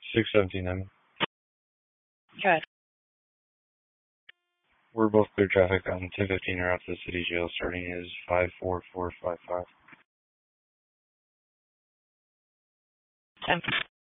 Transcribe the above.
617M. Good. We're both clear traffic on 1015 route to the city jail. Starting is 54455. 10.